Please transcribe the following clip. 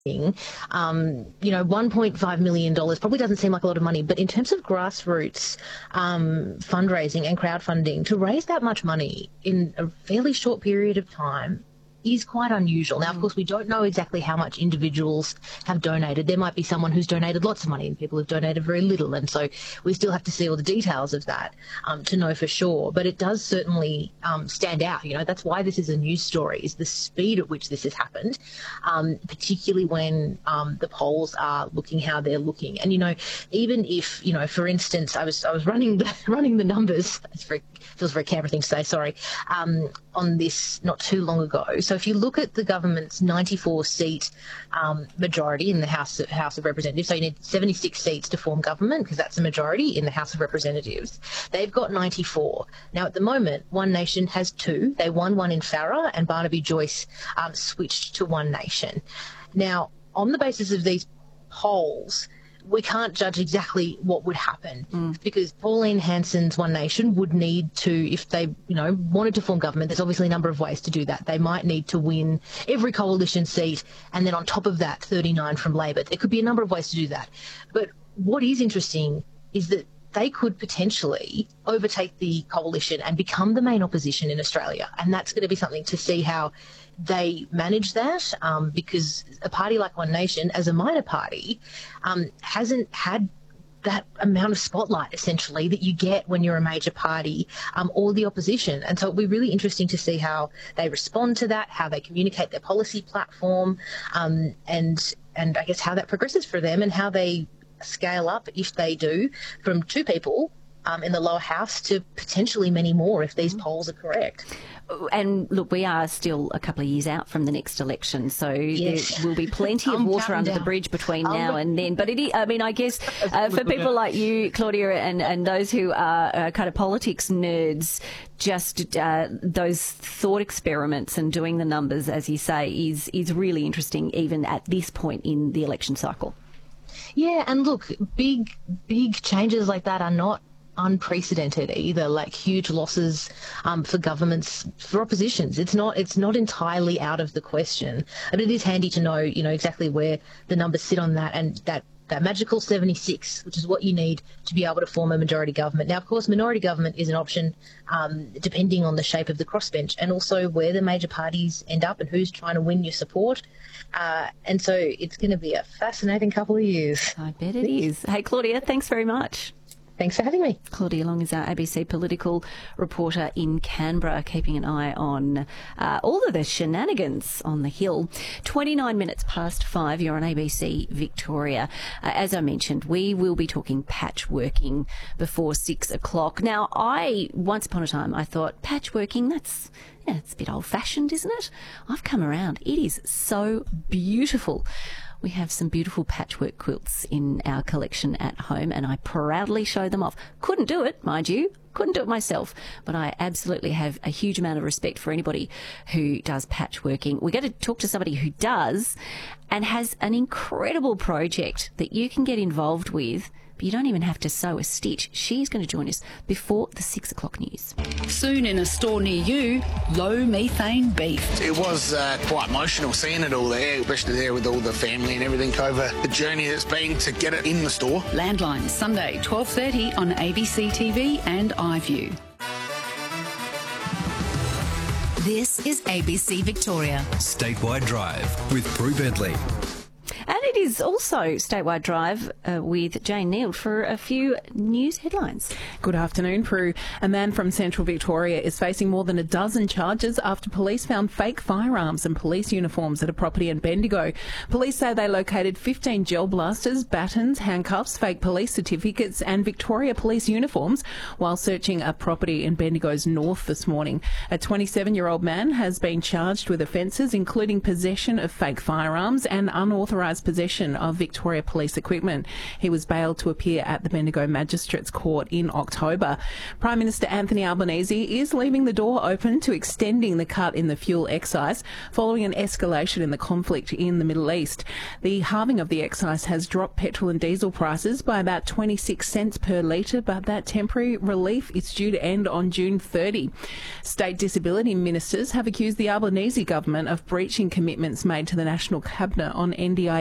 $1.5 million probably doesn't seem like a lot of money, but in terms of grassroots fundraising and crowdfunding, to raise that much money in a fairly short period of time is quite unusual. Now, of course, we don't know exactly how much individuals have donated. There might be someone who's donated lots of money and people have donated very little, and so we still have to see all the details of that to know for sure. But it does certainly stand out. That's why this is a news story, is the speed at which this has happened, particularly when the polls are looking how they're looking. And, even if, for instance, I was running the numbers, feels very Canberra thing to say, sorry, on this not too long ago. So if you look at the government's 94-seat majority in the House of Representatives, so you need 76 seats to form government because that's a majority in the House of Representatives. They've got 94. Now, at the moment, One Nation has 2. They won one in Farrer, and Barnaby Joyce switched to One Nation. Now, on the basis of these polls, we can't judge exactly what would happen because Pauline Hanson's One Nation would need to, if they, wanted to form government, there's obviously a number of ways to do that. They might need to win every coalition seat and then on top of that, 39 from Labor. There could be a number of ways to do that. But what is interesting is that they could potentially overtake the coalition and become the main opposition in Australia. And that's going to be something to see how they manage that, because a party like One Nation, as a minor party, hasn't had that amount of spotlight, essentially, that you get when you're a major party or the opposition. And so it'll be really interesting to see how they respond to that, how they communicate their policy platform, and I guess how that progresses for them and how they scale up, if they do, from 2 people in the lower house to potentially many more if these polls are correct. And look, we are still a couple of years out from the next election, so yes, there will be plenty of water under the bridge between now and then. But I guess for people like you, Claudia, and those who are kind of politics nerds, just those thought experiments and doing the numbers, as you say, is really interesting even at this point in the election cycle. Yeah, and look, big changes like that are not unprecedented either, like huge losses for governments, for oppositions. It's not entirely out of the question, but it is handy to know, exactly where the numbers sit on that, and that magical 76, which is what you need to be able to form a majority government. Now, of course, minority government is an option depending on the shape of the crossbench and also where the major parties end up and who's trying to win your support. And so it's going to be a fascinating couple of years. I bet it is. Hey, Claudia, thanks very much. Thanks for having me. Claudia Long is our ABC political reporter in Canberra, keeping an eye on all of the shenanigans on the Hill. 29 minutes past 5, you're on ABC Victoria. As I mentioned, we will be talking patchworking before 6 o'clock. Now, once upon a time, I thought patchworking, it's a bit old-fashioned, isn't it? I've come around. It is so beautiful. We have some beautiful patchwork quilts in our collection at home, and I proudly show them off. Couldn't do it, mind you. Couldn't do it myself, but I absolutely have a huge amount of respect for anybody who does patchworking. We're going to talk to somebody who does and has an incredible project that you can get involved with, but you don't even have to sew a stitch. She's going to join us before the 6 o'clock news. Soon in a store near you, low methane beef. It was quite emotional seeing it all there, especially there with all the family and everything over the journey it's been to get it in the store. Landline, Sunday, 12:30 on ABC TV and iView. This is ABC Victoria. Statewide Drive with Prue Bentley. And it is also Statewide Drive with Jane Neal for a few news headlines. Good afternoon, Prue. A man from Central Victoria is facing more than a dozen charges after police found fake firearms and police uniforms at a property in Bendigo. Police say they located 15 gel blasters, batons, handcuffs, fake police certificates and Victoria police uniforms while searching a property in Bendigo's north this morning. A 27-year-old man has been charged with offences including possession of fake firearms and unauthorised possession possession of Victoria Police equipment. He was bailed to appear at the Bendigo Magistrates Court in October. Prime Minister Anthony Albanese is leaving the door open to extending the cut in the fuel excise following an escalation in the conflict in the Middle East. The halving of the excise has dropped petrol and diesel prices by about 26 cents per litre, but that temporary relief is due to end on June 30. State disability ministers have accused the Albanese government of breaching commitments made to the National Cabinet on NDIS